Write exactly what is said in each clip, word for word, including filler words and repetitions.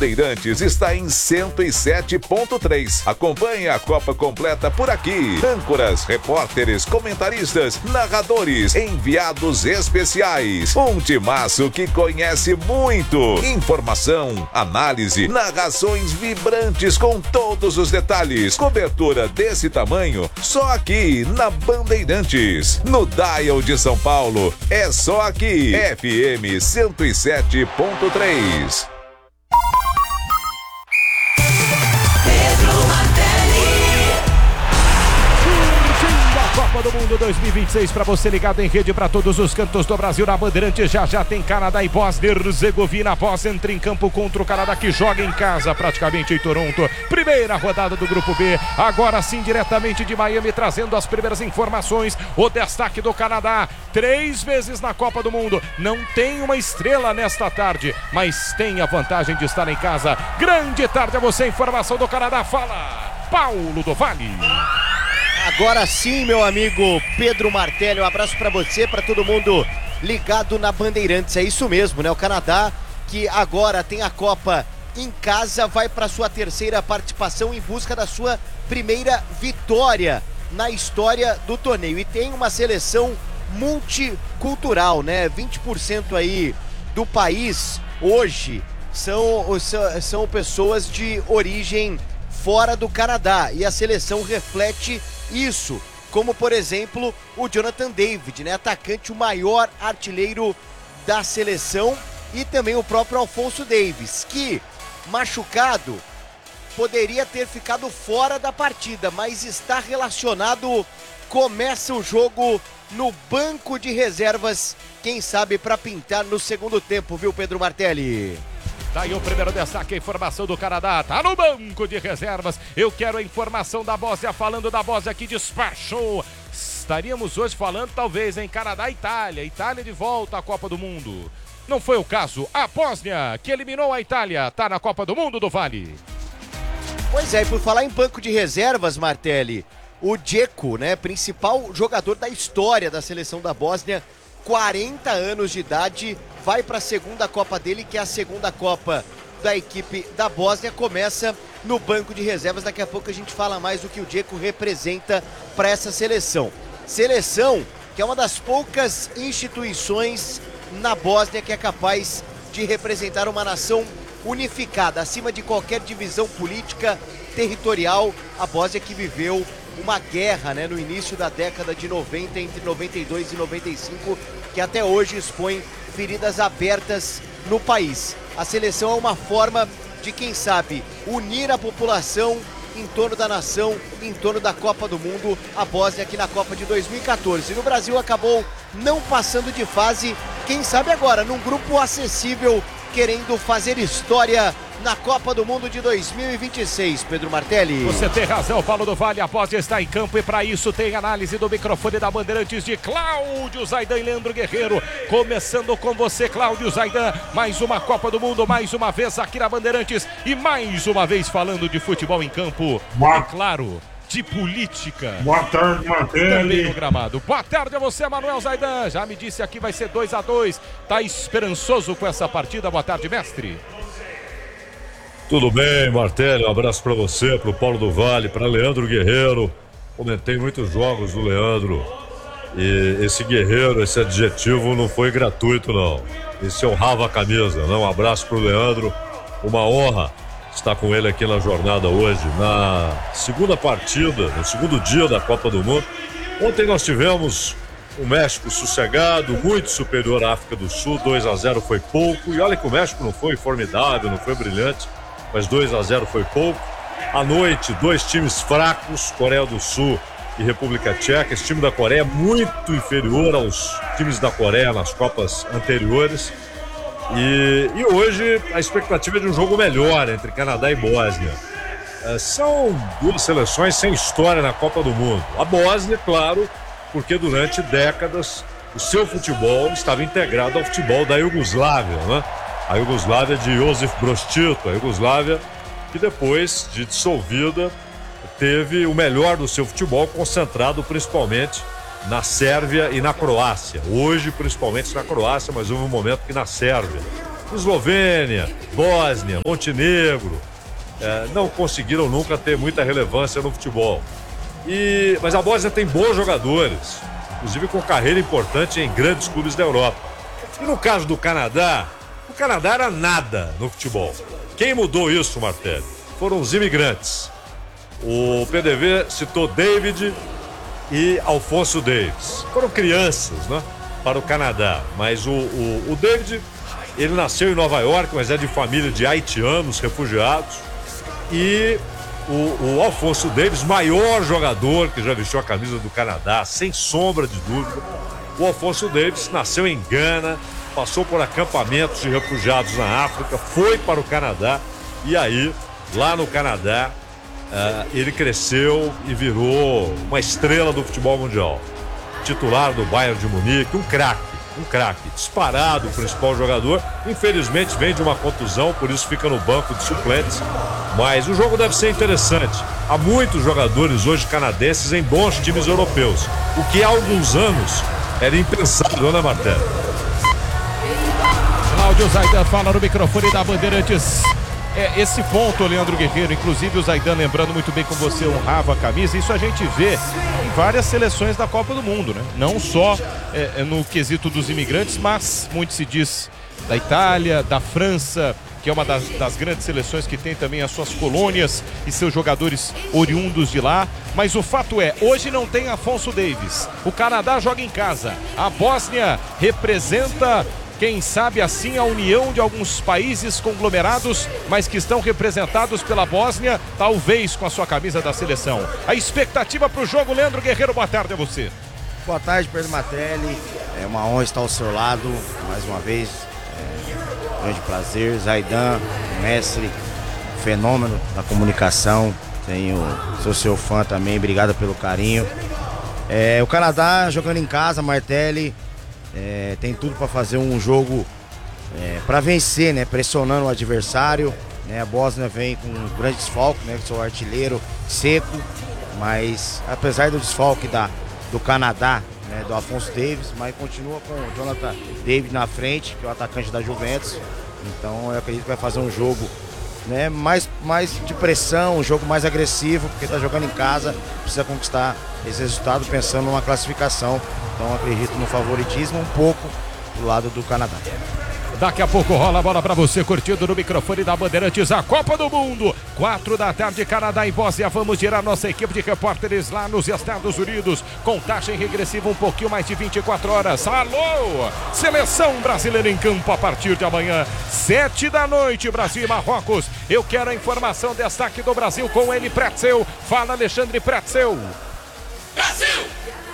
Bandeirantes está em cento e sete ponto três. Acompanhe a Copa completa por aqui. Âncoras, repórteres, comentaristas, narradores, enviados especiais. Um timaço que conhece muito. Informação, análise, narrações vibrantes com todos os detalhes. Cobertura desse tamanho só aqui na Bandeirantes. No Dial de São Paulo, é só aqui. F M cento e sete ponto três. Copa do Mundo dois mil e vinte e seis para você ligado em rede para todos os cantos do Brasil na Bandeirantes. Já já tem Canadá e Bósnia e Herzegovina. A Bósnia entra em campo contra o Canadá, que joga em casa praticamente em Toronto. Primeira rodada do Grupo B. Agora sim, diretamente de Miami, trazendo as primeiras informações. O destaque do Canadá, três vezes na Copa do Mundo. Não tem uma estrela nesta tarde, mas tem a vantagem de estar em casa. Grande tarde a você, informação do Canadá. Fala, Paulo do Vale. Agora sim, meu amigo Pedro Martelli, um abraço para você, para todo mundo ligado na Bandeirantes. É isso mesmo, né? O Canadá, que agora tem a Copa em casa, vai para sua terceira participação em busca da sua primeira vitória na história do torneio. E tem uma seleção multicultural, né? vinte por cento aí do país hoje são, são pessoas de origem fora do Canadá. E a seleção reflete isso, como por exemplo o Jonathan David, né, atacante, o maior artilheiro da seleção, e também o próprio Alphonso Davies, que machucado poderia ter ficado fora da partida, mas está relacionado. Começa o jogo no banco de reservas, quem sabe para pintar no segundo tempo, viu, Pedro Martelli? Daí o primeiro destaque, a informação do Canadá, tá no banco de reservas. Eu quero a informação da Bósnia, falando da Bósnia que despachou. Estaríamos hoje falando talvez em Canadá e Itália, Itália de volta à Copa do Mundo. Não foi o caso. A Bósnia, que eliminou a Itália, tá na Copa do Mundo do Vale. Pois é, e por falar em banco de reservas, Martelli, o Dzeko, né, principal jogador da história da seleção da Bósnia, quarenta anos de idade, vai para a segunda Copa dele, que é a segunda Copa da equipe da Bósnia, começa no banco de reservas. Daqui a pouco a gente fala mais do que o Dzeko representa para essa seleção. Seleção que é uma das poucas instituições na Bósnia que é capaz de representar uma nação unificada, acima de qualquer divisão política, territorial. A Bósnia que viveu uma guerra, né, no início da década de noventa, entre noventa e dois e noventa e cinco, que até hoje expõe feridas abertas no país. A seleção é uma forma de, quem sabe, unir a população em torno da nação, em torno da Copa do Mundo. A Bósnia aqui na Copa de dois mil e quatorze. No Brasil acabou não passando de fase, quem sabe agora, num grupo acessível, querendo fazer história na Copa do Mundo de dois mil e vinte e seis, Pedro Martelli. Você tem razão, Paulo do Vale, a Bósnia está em campo e para isso tem análise do microfone da Bandeirantes de Cláudio Zaidan e Leandro Guerreiro. Começando com você, Cláudio Zaidan, mais uma Copa do Mundo, mais uma vez aqui na Bandeirantes e mais uma vez falando de futebol em campo. Boa... E claro, de política. Boa tarde, Martelli. Também no gramado. Boa tarde a você, Manuel Zaidan. Já me disse aqui vai ser dois a dois. Tá esperançoso com essa partida? Boa tarde, mestre. Tudo bem, Martelli, um abraço para você, para o Paulo do Vale, para Leandro Guerreiro. Comentei muitos jogos do Leandro e esse Guerreiro, esse adjetivo não foi gratuito não. Esse honrava a camisa, né? Um abraço para o Leandro, uma honra estar com ele aqui na jornada hoje, na segunda partida, no segundo dia da Copa do Mundo. Ontem nós tivemos o México sossegado, muito superior à África do Sul, dois a zero foi pouco, e olha que o México não foi formidável, não foi brilhante, mas dois a zero foi pouco. À noite, dois times fracos, Coreia do Sul e República Tcheca. Esse time da Coreia é muito inferior aos times da Coreia nas Copas anteriores. E, e hoje a expectativa é de um jogo melhor entre Canadá e Bósnia. É, são duas seleções sem história na Copa do Mundo. A Bósnia, claro, porque durante décadas o seu futebol estava integrado ao futebol da Iugoslávia, né? A Iugoslávia de Josip Broz Tito, a Iugoslávia que depois de dissolvida teve o melhor do seu futebol concentrado principalmente na Sérvia e na Croácia. Hoje principalmente na Croácia, mas houve um momento que na Sérvia Eslovênia, Bósnia, Montenegro, é, não conseguiram nunca ter muita relevância no futebol. E, mas a Bósnia tem bons jogadores, inclusive com carreira importante em grandes clubes da Europa. E no caso do Canadá, o Canadá era nada no futebol. Quem mudou isso, Martelli? Foram os imigrantes. O P D V citou David e Alphonso Davies. Foram crianças, né, para o Canadá. Mas o, o, o David, ele nasceu em Nova York, mas é de família de haitianos, refugiados. E o, o Alphonso Davies, maior jogador que já vestiu a camisa do Canadá, sem sombra de dúvida. O Alphonso Davies nasceu em Gana, passou por acampamentos de refugiados na África, foi para o Canadá e aí, lá no Canadá, uh, ele cresceu e virou uma estrela do futebol mundial. Titular do Bayern de Munique, um craque, um craque, disparado o principal jogador. Infelizmente vem de uma contusão, por isso fica no banco de suplentes. Mas o jogo deve ser interessante. Há muitos jogadores hoje canadenses em bons times europeus, o que há alguns anos era impensável, né, Martelli? Cláudio Zaidan fala no microfone da Bandeirantes. É, esse ponto, Leandro Guerreiro, inclusive o Zaidan lembrando muito bem como você honrava a camisa, isso a gente vê em várias seleções da Copa do Mundo, né? Não só é, no quesito dos imigrantes, mas muito se diz da Itália, da França, que é uma das, das grandes seleções que tem também as suas colônias e seus jogadores oriundos de lá. Mas o fato é, hoje não tem Alphonso Davies. O Canadá joga em casa. A Bósnia representa, quem sabe assim, a união de alguns países conglomerados, mas que estão representados pela Bósnia, talvez com a sua camisa da seleção. A expectativa para o jogo, Leandro Guerreiro, boa tarde a você. Boa tarde, Pedro Martelli. É uma honra estar ao seu lado, mais uma vez. É um grande prazer. Zaidan, mestre, fenômeno da comunicação. Tenho, sou seu fã também, obrigado pelo carinho. É, o Canadá jogando em casa, Martelli, é, tem tudo para fazer um jogo é, para vencer, né? Pressionando o adversário. Né? A Bósnia vem com um grande desfalque, né? Que sou artilheiro seco, mas apesar do desfalque da, do Canadá, né? Do Alphonso Davies, mas continua com o Jonathan David na frente, que é o atacante da Juventus. Então eu acredito que vai fazer um jogo, né, mais, mais de pressão, um jogo mais agressivo, porque está jogando em casa, precisa conquistar esse resultado pensando numa classificação. Então acredito no favoritismo um pouco do lado do Canadá. Daqui a pouco rola a bola para você, curtindo no microfone da Bandeirantes, a Copa do Mundo. Quatro da tarde, Canadá e Bósnia. Vamos girar nossa equipe de repórteres lá nos Estados Unidos. Contagem regressiva um pouquinho mais de vinte e quatro horas. Alô! Seleção brasileira em campo a partir de amanhã, sete da noite, Brasil e Marrocos. Eu quero a informação, destaque do Brasil com ele, Pretzel. Fala, Alexandre Pretzel. Brasil!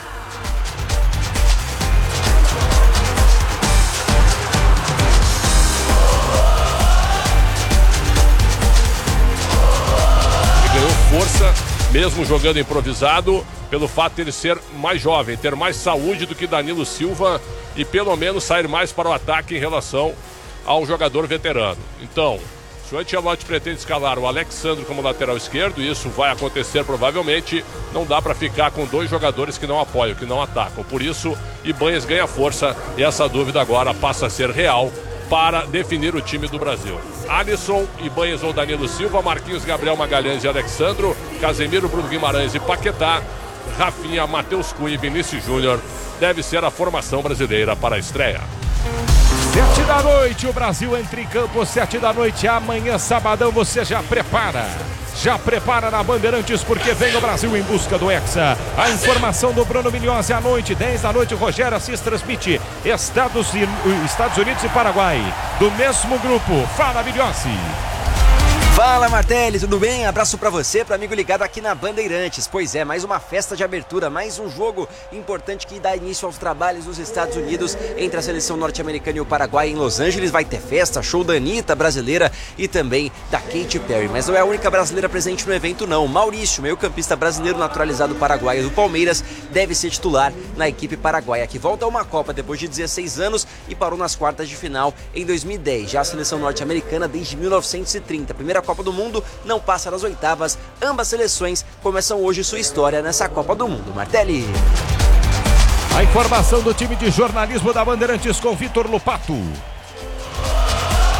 Força, mesmo jogando improvisado, pelo fato de ele ser mais jovem, ter mais saúde do que Danilo Silva e pelo menos sair mais para o ataque em relação ao jogador veterano. Então, se o Ancelotti pretende escalar o Alexandre como lateral esquerdo, e isso vai acontecer provavelmente, não dá para ficar com dois jogadores que não apoiam, que não atacam. Por isso, Ibanez ganha força e essa dúvida agora passa a ser real para definir o time do Brasil. Alisson, Ibanez ou Danilo Silva, Marquinhos, Gabriel Magalhães e Alexandro, Casemiro, Bruno Guimarães e Paquetá, Rafinha, Matheus Cunha e Vinícius Júnior. Deve ser a formação brasileira para a estreia. Sete da noite, o Brasil entra em campo, sete da noite, amanhã, sabadão, você já prepara. Já prepara na Bandeirantes, porque vem o Brasil em busca do Hexa. A informação do Bruno Milhões à noite, dez da noite, Rogério Assis transmite Estados, Estados Unidos e Paraguai, do mesmo grupo. Fala, Milhões. Fala, Martelli, tudo bem? Abraço pra você, pro amigo ligado aqui na Bandeirantes. Pois é, mais uma festa de abertura, mais um jogo importante que dá início aos trabalhos dos Estados Unidos entre a seleção norte-americana e o Paraguai em Los Angeles. Vai ter festa, show da Anitta brasileira e também da Katy Perry. Mas não é a única brasileira presente no evento, não. Maurício, meio-campista brasileiro naturalizado paraguaio do Palmeiras, deve ser titular na equipe paraguaia, que volta a uma Copa depois de dezesseis anos e parou nas quartas de final em dois mil e dez. Já a seleção norte-americana desde mil novecentos e trinta. Primeira Copa do Mundo, não passa das oitavas. Ambas seleções começam hoje sua história nessa Copa do Mundo. Martelli. A informação do time de jornalismo da Bandeirantes com Vitor Lupato.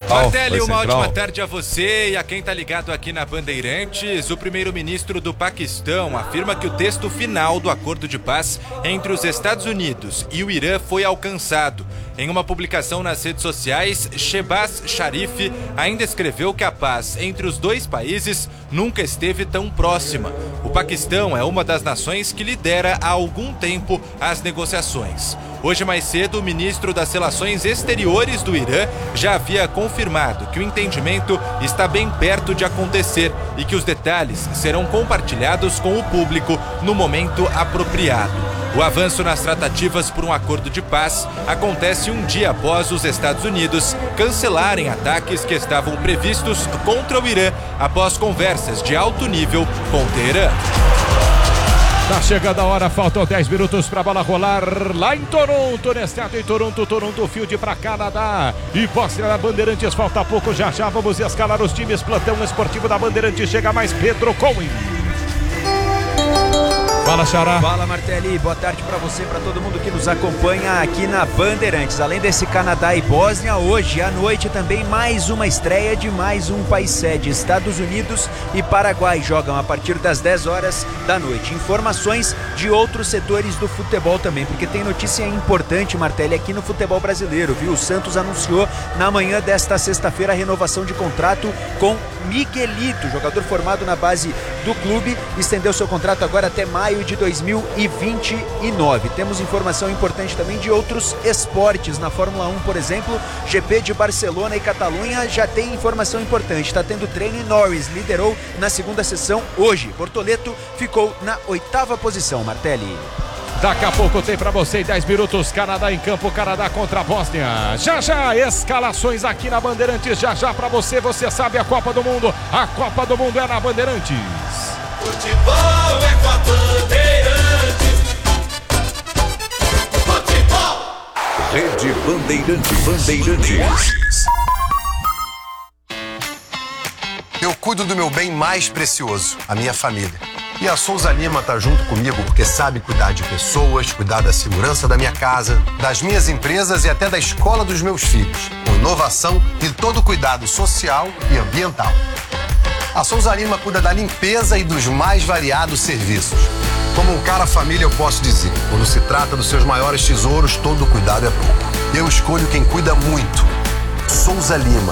Martelli, uma ótima tarde a você e a quem tá ligado aqui na Bandeirantes. O primeiro-ministro do Paquistão afirma que o texto final do acordo de paz entre os Estados Unidos e o Irã foi alcançado. Em uma publicação nas redes sociais, Shehbaz Sharif ainda escreveu que a paz entre os dois países nunca esteve tão próxima. O Paquistão é uma das nações que lidera há algum tempo as negociações. Hoje mais cedo, o ministro das Relações Exteriores do Irã já havia confirmado que o entendimento está bem perto de acontecer e que os detalhes serão compartilhados com o público no momento apropriado. O avanço nas tratativas por um acordo de paz acontece um dia após os Estados Unidos cancelarem ataques que estavam previstos contra o Irã após conversas de alto nível com Teherã. Tá chegando a hora, faltam dez minutos pra bola rolar lá em Toronto, no estado em Toronto, Toronto Field pra Canadá e Bósnia da Bandeirantes, falta pouco, já já vamos escalar os times, plantão esportivo da Bandeirantes, chega mais Pedro Cohen. Fala, Xará. Fala, Martelli. Boa tarde para você, para todo mundo que nos acompanha aqui na Bandeirantes. Além desse Canadá e Bósnia, hoje à noite também mais uma estreia de mais um país sede. Estados Unidos e Paraguai jogam a partir das dez horas da noite. Informações de outros setores do futebol também, porque tem notícia importante, Martelli, aqui no futebol brasileiro, viu? O Santos anunciou na manhã desta sexta-feira a renovação de contrato com Miguelito, jogador formado na base do clube, estendeu seu contrato agora até maio de dois mil e vinte e nove. Temos informação importante também de outros esportes. Na Fórmula um, por exemplo, G P de Barcelona e Catalunha já tem informação importante. Está tendo treino e Norris liderou na segunda sessão hoje. Bortoleto ficou na oitava posição, Martelli. Daqui a pouco tem pra você dez minutos, Canadá em campo, Canadá contra a Bósnia. Já já, escalações aqui na Bandeirantes, já já pra você, você sabe a Copa do Mundo, a Copa do Mundo é na Bandeirantes. Futebol é com a Bandeirantes. Futebol. Rede Bandeirantes. Bandeirantes. Eu cuido do meu bem mais precioso, a minha família. E a Souza Lima tá junto comigo porque sabe cuidar de pessoas, cuidar da segurança da minha casa, das minhas empresas e até da escola dos meus filhos, com inovação e todo cuidado social e ambiental. A Souza Lima cuida da limpeza e dos mais variados serviços. Como um cara família, eu posso dizer, quando se trata dos seus maiores tesouros, todo cuidado é pouco. Eu escolho quem cuida muito. Souza Lima.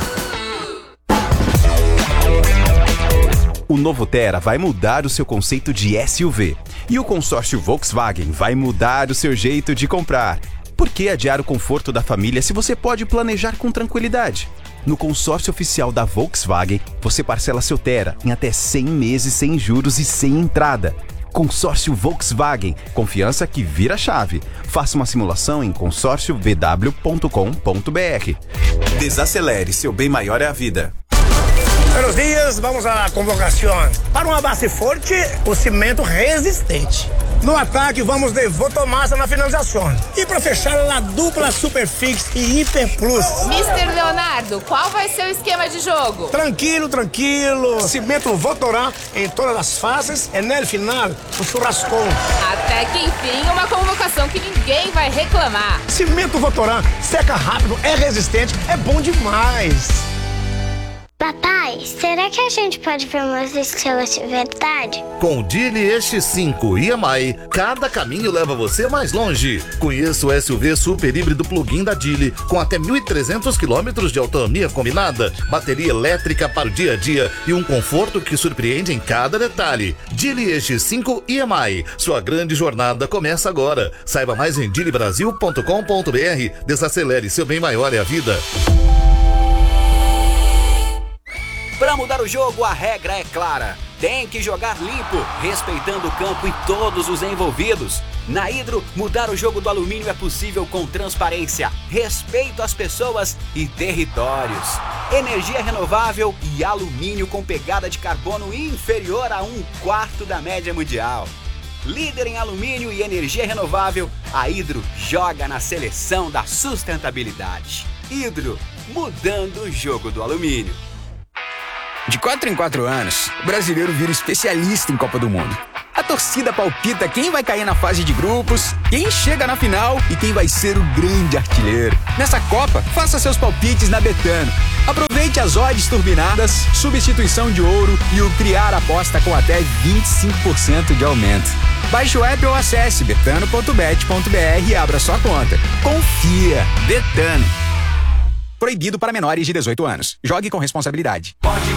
O novo Tera vai mudar o seu conceito de S U V. E o consórcio Volkswagen vai mudar o seu jeito de comprar. Por que adiar o conforto da família se você pode planejar com tranquilidade? No consórcio oficial da Volkswagen, você parcela seu Tera em até cem meses sem juros e sem entrada. Consórcio Volkswagen, confiança que vira chave. Faça uma simulação em consórcio v w ponto com ponto b r. Desacelere, seu bem maior é a vida. Buenos dias, vamos à convocação. Para uma base forte, o cimento resistente. No ataque, vamos de Votomassa na finalização. E para fechar, a dupla Superfix e Hiper Plus. mister Leonardo, qual vai ser o esquema de jogo? Tranquilo, tranquilo. Cimento Votorá em todas as fases e no final, o churrascão. Até que enfim, uma convocação que ninguém vai reclamar. Cimento Votorá seca rápido, é resistente, é bom demais. Papai, será que a gente pode ver umas estrelas de verdade? Com o Geely X cinco e M I, cada caminho leva você mais longe. Conheça o S U V super híbrido plug-in da Geely, com até mil e trezentos quilômetros de autonomia combinada, bateria elétrica para o dia a dia e um conforto que surpreende em cada detalhe. Geely X cinco e M I, sua grande jornada começa agora. Saiba mais em geely brasil ponto com ponto b r. Desacelere, seu bem maior é a vida. Para mudar o jogo, a regra é clara. Tem que jogar limpo, respeitando o campo e todos os envolvidos. Na Hidro, mudar o jogo do alumínio é possível com transparência, respeito às pessoas e territórios. Energia renovável e alumínio com pegada de carbono inferior a um quarto da média mundial. Líder em alumínio e energia renovável, a Hidro joga na seleção da sustentabilidade. Hidro, mudando o jogo do alumínio. De quatro em quatro anos, o brasileiro vira especialista em Copa do Mundo. A torcida palpita quem vai cair na fase de grupos, quem chega na final e quem vai ser o grande artilheiro. Nessa Copa, faça seus palpites na Betano. Aproveite as odds turbinadas, substituição de ouro e o criar aposta com até vinte e cinco por cento de aumento. Baixe o app ou acesse betano ponto bet ponto br e abra sua conta. Confia. Betano. Proibido para menores de dezoito anos. Jogue com responsabilidade.